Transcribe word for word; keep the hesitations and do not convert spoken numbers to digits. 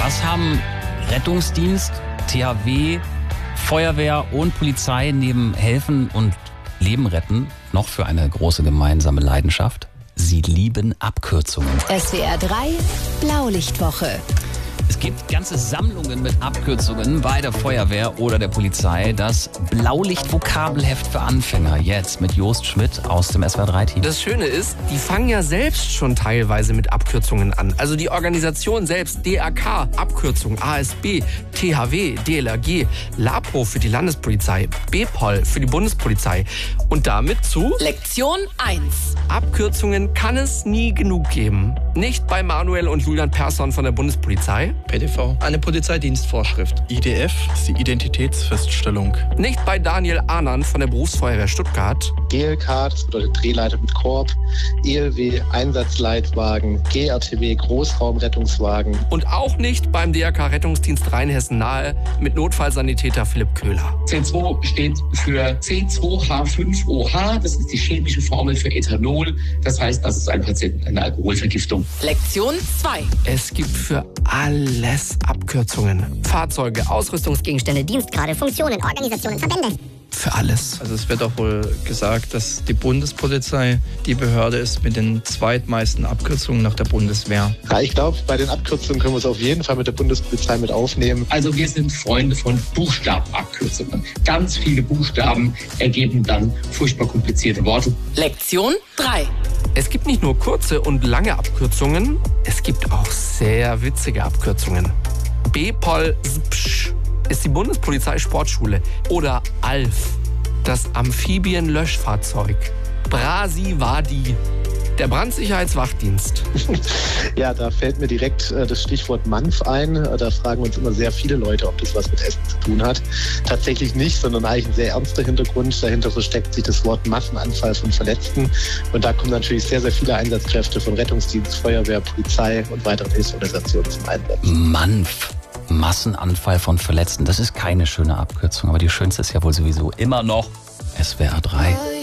Was haben Rettungsdienst, T H W, Feuerwehr und Polizei neben Helfen und Leben retten noch für eine große gemeinsame Leidenschaft? Sie lieben Abkürzungen. S W R drei Blaulichtwoche. Es gibt ganze Sammlungen mit Abkürzungen bei der Feuerwehr oder der Polizei. Das Blaulicht-Vokabelheft für Anfänger. Jetzt mit Jost Schmidt aus dem S W R drei Team. Das Schöne ist, die fangen ja selbst schon teilweise mit Abkürzungen an. Also die Organisation selbst, D R K, Abkürzung, A S B, T H W, D L R G, LAPO für die Landespolizei, B P O L für die Bundespolizei. Und damit zu Lektion eins. Abkürzungen kann es nie genug geben. Nicht bei Manuel und Julian Persson von der Bundespolizei. P D V, eine Polizeidienstvorschrift. I D F ist die Identitätsfeststellung. Nicht bei Daniel Ahnan von der Berufsfeuerwehr Stuttgart. G L K, das bedeutet Drehleiter mit Korb. E L W, Einsatzleitwagen. G R T W, Großraumrettungswagen. Und auch nicht beim D R K Rettungsdienst Rheinhessen nahe mit Notfallsanitäter Philipp Köhler. C zwei steht für C zwei H fünf O H. Das ist die chemische Formel für Ethanol. Das heißt, das ist ein Patient mit einer Alkoholvergiftung. Lektion zwei. Es gibt für alles Abkürzungen. Fahrzeuge, Ausrüstungsgegenstände, Dienstgrade, Funktionen, Organisationen, Verbände. Für alles. Also es wird auch wohl gesagt, dass die Bundespolizei die Behörde ist mit den zweitmeisten Abkürzungen nach der Bundeswehr. Ja, ich glaube, bei den Abkürzungen können wir es auf jeden Fall mit der Bundespolizei mit aufnehmen. Also wir sind Freunde von Buchstabenabkürzungen. Ganz viele Buchstaben ergeben dann furchtbar komplizierte Worte. Lektion drei. Es gibt nicht nur kurze und lange Abkürzungen, es gibt auch sehr witzige Abkürzungen. B P O L S P S Ch ist die Bundespolizei-Sportschule. Oder A L F, das Amphibien-Löschfahrzeug. Brasivadi, der Brandsicherheitswachdienst. Ja, da fällt mir direkt äh, das Stichwort M A N F ein. Da fragen uns immer sehr viele Leute, ob das was mit Essen zu tun hat. Tatsächlich nicht, sondern eigentlich ein sehr ernster Hintergrund. Dahinter versteckt sich das Wort Massenanfall von Verletzten. Und da kommen natürlich sehr, sehr viele Einsatzkräfte von Rettungsdienst, Feuerwehr, Polizei und weiteren Hilfsorganisationen zum Einsatz. M A N F. Massenanfall von Verletzten. Das ist keine schöne Abkürzung, aber die schönste ist ja wohl sowieso immer noch S W R drei.